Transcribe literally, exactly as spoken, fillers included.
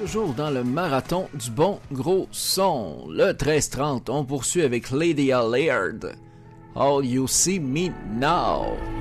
Toujours dans le marathon du bon gros son. Le treize trente, on poursuit avec Lady Laird. All You See Me Now.